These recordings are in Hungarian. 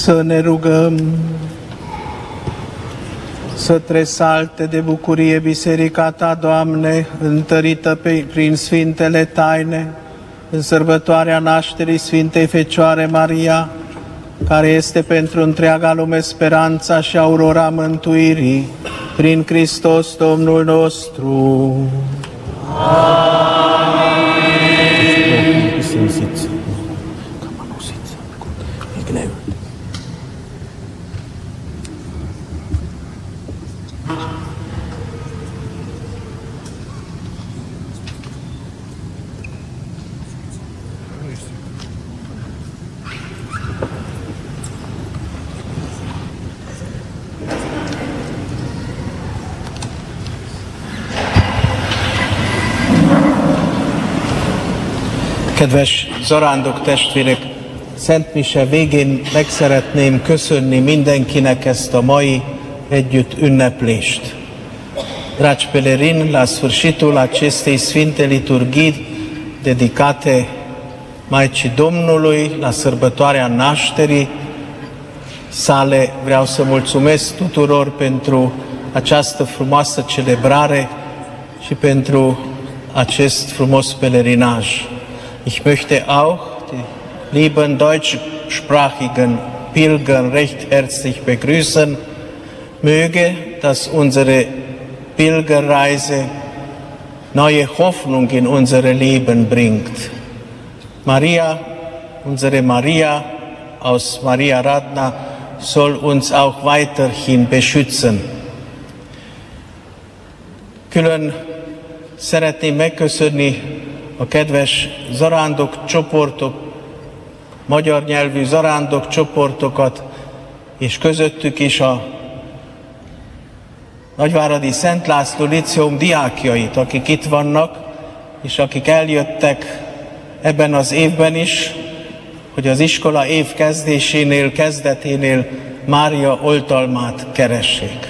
Să ne rugăm. Să tresalte de bucurie Biserica Ta, Doamne, întărită prin Sfintele Taine, în sărbătoarea nașterii Sfintei Fecioare Maria, care este pentru întreaga lume speranța și aurora mântuirii, prin Hristos Domnul nostru. Kedves zarándok testvérek, Szent Mise végén meg szeretném köszönni mindenkinek ezt a mai együtt ünneplést. Dragi pelerini, la sfârșitul acestei Sfinte Liturghii dedicate Maicii Domnului, la sărbătoarea nașterii sale, vreau să mulțumesc tuturor pentru această frumoasă celebrare și pentru acest frumos pelerinaj. Ich möchte auch die lieben deutschsprachigen Pilger recht herzlich begrüßen. Möge, dass unsere Pilgerreise neue Hoffnung in unser Leben bringt. Maria, unsere Maria aus Maria Radna, soll uns auch weiterhin beschützen. Külön szeretném megköszönni a kedves zarándok csoportok, magyar nyelvű zarándok csoportokat, és közöttük is a Nagyváradi Szent László Líceum diákjait, akik itt vannak, és akik eljöttek ebben az évben is, hogy az iskola év kezdeténél Mária oltalmát keressék.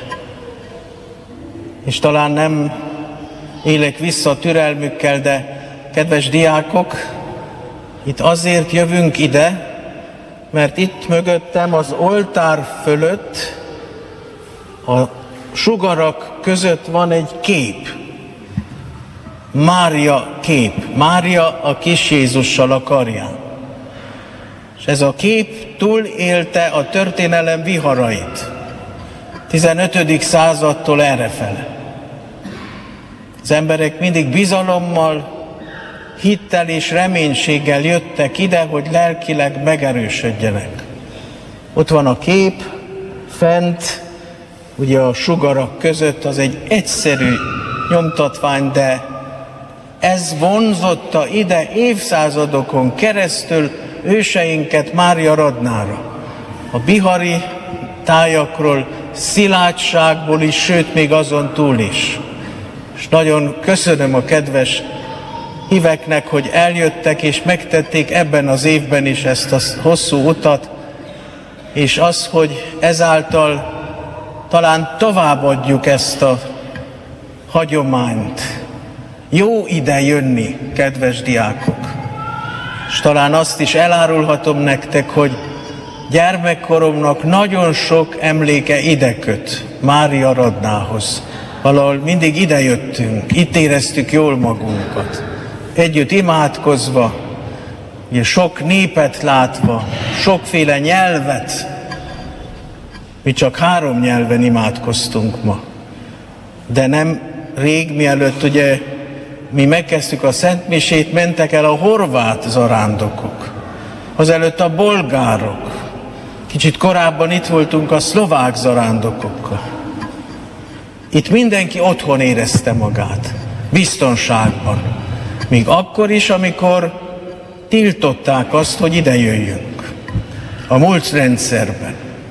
És talán nem élek vissza türelmükkel, de kedves diákok, itt azért jövünk ide, mert itt mögöttem az oltár fölött, a sugarak között van egy kép. Mária kép. Mária a kis Jézussal a karján. És ez a kép túlélte a történelem viharait. 15. századtól errefele. Az emberek mindig bizalommal, hittel és reménységgel jöttek ide, hogy lelkileg megerősödjenek. Ott van a kép, fent, ugye a sugarak között, az egy egyszerű nyomtatvány, de ez vonzotta ide évszázadokon keresztül őseinket Mária Radnára. A bihari tájakról, szilárdságból is, sőt még azon túl is. És nagyon köszönöm a kedves híveknek, hogy eljöttek és megtették ebben az évben is ezt a hosszú utat, és az, hogy ezáltal talán továbbadjuk ezt a hagyományt. Jó ide jönni, kedves diákok. És talán azt is elárulhatom nektek, hogy gyermekkoromnak nagyon sok emléke ide köt Mária Radnához. Valahol mindig ide jöttünk, itt éreztük jól magunkat. Együtt imádkozva, ugye sok népet látva, sokféle nyelvet. Mi csak 3 nyelven imádkoztunk ma. De nem rég, mielőtt ugye mi megkezdtük a szentmisét, mentek el a horvát zarándokok. Azelőtt a bolgárok. Kicsit korábban itt voltunk a szlovák zarándokokkal. Itt mindenki otthon érezte magát, biztonságban. Még akkor is, amikor tiltották azt, hogy ide jöjjünk. A múlt rendszerben.